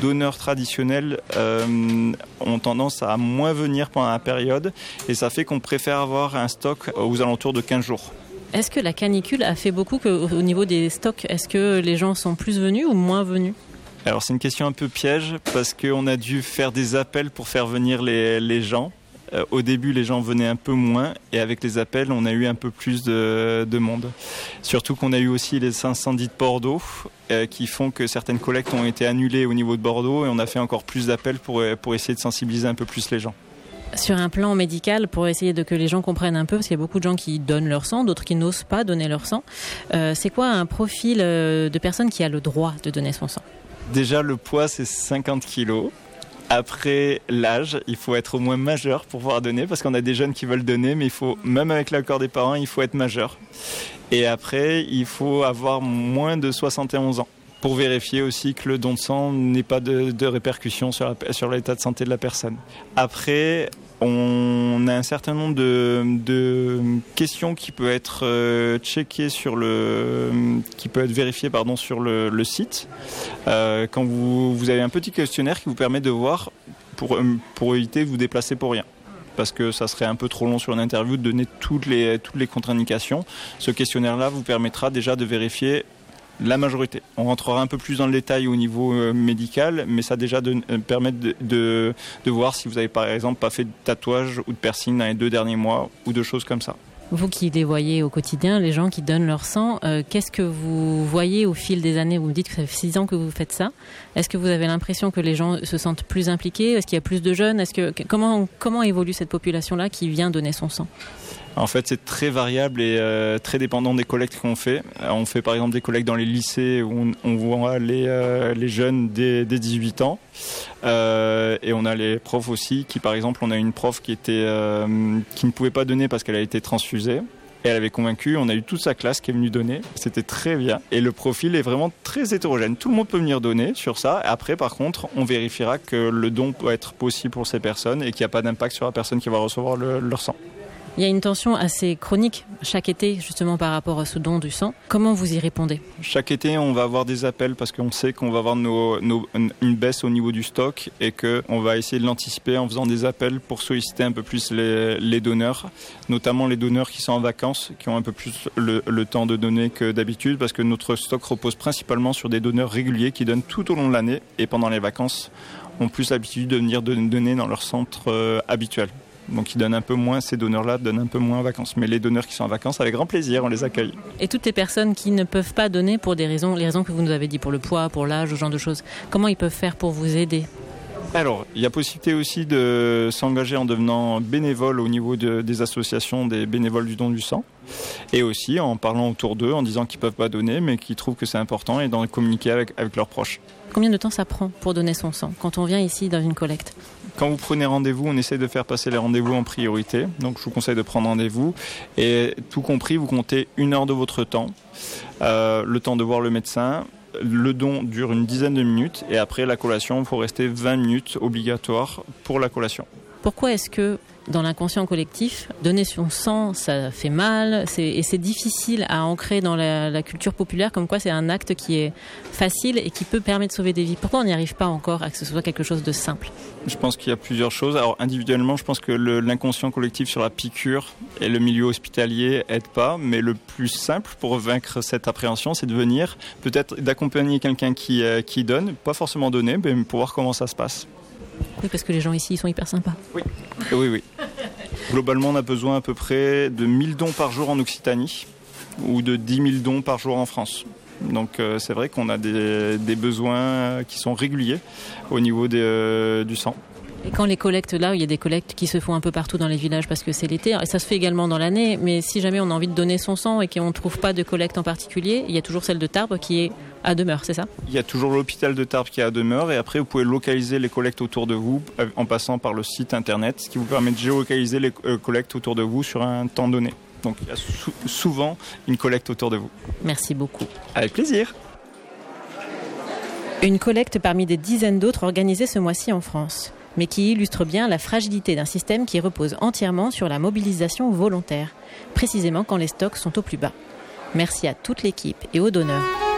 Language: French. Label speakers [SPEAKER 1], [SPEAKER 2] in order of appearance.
[SPEAKER 1] donneurs traditionnels ont tendance à moins venir pendant la période et ça fait qu'on préfère avoir un stock aux alentours de 15 jours.
[SPEAKER 2] Est-ce que la canicule a fait beaucoup au niveau des stocks? Est-ce que les gens sont plus venus ou moins venus?
[SPEAKER 1] Alors c'est une question un peu piège parce qu'on a dû faire des appels pour faire venir les gens. Au début, les gens venaient un peu moins et avec les appels, on a eu un peu plus de monde. Surtout qu'on a eu aussi les incendies de Bordeaux qui font que certaines collectes ont été annulées au niveau de Bordeaux et on a fait encore plus d'appels pour essayer de sensibiliser un peu plus les gens.
[SPEAKER 2] Sur un plan médical, pour essayer que les gens comprennent un peu, parce qu'il y a beaucoup de gens qui donnent leur sang, d'autres qui n'osent pas donner leur sang, c'est quoi un profil de personne qui a le droit de donner son sang?
[SPEAKER 1] Déjà, le poids, c'est 50 kilos. Après l'âge, il faut être au moins majeur pour pouvoir donner, parce qu'on a des jeunes qui veulent donner, mais même avec l'accord des parents, il faut être majeur. Et après, il faut avoir moins de 71 ans pour vérifier aussi que le don de sang n'ait pas de répercussions sur l'état de santé de la personne. Après, on a un certain nombre de questions qui peut être checkées qui peut être vérifiées sur le site. Quand vous avez un petit questionnaire qui vous permet de voir pour éviter de vous déplacer pour rien. Parce que ça serait un peu trop long sur une interview de donner toutes les contre-indications. Ce questionnaire-là vous permettra déjà de vérifier la majorité. On rentrera un peu plus dans le détail au niveau médical, mais ça déjà permet de voir si vous avez par exemple pas fait de tatouage ou de piercing dans les 2 derniers mois ou de choses comme ça.
[SPEAKER 2] Vous qui les voyez au quotidien, les gens qui donnent leur sang, qu'est-ce que vous voyez au fil des années? Vous me dites que ça fait 6 ans que vous faites ça. Est-ce que vous avez l'impression que les gens se sentent plus impliqués? Est-ce qu'il y a plus de jeunes? Comment évolue cette population-là qui vient donner son sang?
[SPEAKER 1] En fait, c'est très variable et très dépendant des collectes qu'on fait. On fait par exemple des collectes dans les lycées où on voit les jeunes dès 18 ans. Et on a les profs aussi qui, par exemple, on a une prof qui ne pouvait pas donner parce qu'elle a été transfusée. Et elle avait convaincu, on a eu toute sa classe qui est venue donner. C'était très bien. Et le profil est vraiment très hétérogène. Tout le monde peut venir donner sur ça. Après, par contre, on vérifiera que le don peut être possible pour ces personnes et qu'il n'y a pas d'impact sur la personne qui va recevoir leur sang.
[SPEAKER 2] Il y a une tension assez chronique chaque été, justement, par rapport à ce don du sang. Comment vous y répondez? Chaque été, on va avoir des appels parce qu'on sait qu'on va avoir une baisse au niveau du stock et qu'on va essayer de l'anticiper en faisant des appels pour solliciter un peu plus les donneurs, notamment les donneurs qui sont en vacances, qui ont un peu plus le temps de donner que d'habitude parce que notre stock repose principalement sur des donneurs réguliers qui donnent tout au long de l'année et pendant les vacances ont plus l'habitude de venir donner dans leur centre habituel. Donc ils donnent un peu moins, ces donneurs-là donnent un peu moins en vacances. Mais les donneurs qui sont en vacances, avec grand plaisir, on les accueille. Et toutes les personnes qui ne peuvent pas donner pour les raisons que vous nous avez dit, pour le poids, pour l'âge, ce genre de choses, comment ils peuvent faire pour vous aider? Alors, il y a possibilité aussi de s'engager en devenant bénévole au niveau des associations des bénévoles du don du sang. Et aussi en parlant autour d'eux, en disant qu'ils ne peuvent pas donner, mais qu'ils trouvent que c'est important et d'en communiquer avec leurs proches. Combien de temps ça prend pour donner son sang quand on vient ici dans une collecte? Quand vous prenez rendez-vous, on essaie de faire passer les rendez-vous en priorité. Donc je vous conseille de prendre rendez-vous. Et tout compris, vous comptez 1 heure de votre temps. Le temps de voir le médecin. Le don dure une dizaine de minutes. Et après la collation, il faut rester 20 minutes obligatoire pour la collation. Pourquoi est-ce que dans l'inconscient collectif, donner son sang, ça fait mal et c'est difficile à ancrer dans la culture populaire, comme quoi c'est un acte qui est facile et qui peut permettre de sauver des vies. Pourquoi on n'y arrive pas encore à que ce soit quelque chose de simple? Je pense qu'il y a plusieurs choses. Alors individuellement, je pense que l'inconscient collectif sur la piqûre et le milieu hospitalier aide pas, mais le plus simple pour vaincre cette appréhension, c'est de venir, peut-être d'accompagner quelqu'un qui donne, pas forcément donner, mais pour voir comment ça se passe. Oui, parce que les gens ici, ils sont hyper sympas. Oui. Globalement, on a besoin à peu près de 1000 dons par jour en Occitanie ou de 10 000 dons par jour en France. Donc c'est vrai qu'on a des besoins qui sont réguliers au niveau du sang. Et quand les collectes, là, il y a des collectes qui se font un peu partout dans les villages parce que c'est l'été, et ça se fait également dans l'année, mais si jamais on a envie de donner son sang et qu'on ne trouve pas de collecte en particulier, il y a toujours celle de Tarbes qui est à Demeure, c'est ça? Il y a toujours l'hôpital de Tarbes qui est à Demeure, et après vous pouvez localiser les collectes autour de vous en passant par le site internet, ce qui vous permet de géolocaliser les collectes autour de vous sur un temps donné. Donc il y a souvent une collecte autour de vous. Merci beaucoup. Avec plaisir. Une collecte parmi des dizaines d'autres organisées ce mois-ci en France, mais qui illustre bien la fragilité d'un système qui repose entièrement sur la mobilisation volontaire, précisément quand les stocks sont au plus bas. Merci à toute l'équipe et aux donneurs.